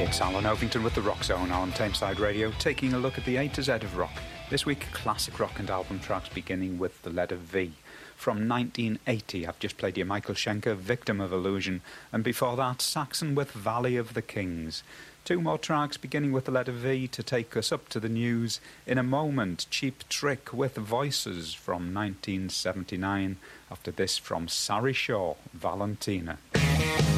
It's Alan Ovington with the Rock Zone on Tameside Radio, taking a look at the A to Z of rock. This week, classic rock and album tracks beginning with the letter V. From 1980, I've just played you Michael Schenker, Victim of Illusion, and before that, Saxon with Valley of the Kings. Two more tracks beginning with the letter V to take us up to the news. In a moment, Cheap Trick with Voices from 1979. After this, from Sari Shaw, Valentina.